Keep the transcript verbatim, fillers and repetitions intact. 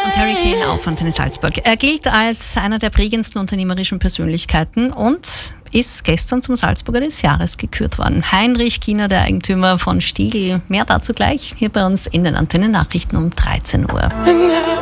Und Harry Kane auf Antenne Salzburg. Er gilt als einer der prägendsten unternehmerischen Persönlichkeiten und ist gestern zum Salzburger des Jahres gekürt worden. Heinrich Kiener, der Eigentümer von Stiegl. Mehr dazu gleich hier bei uns in den Antenne Nachrichten um dreizehn Uhr.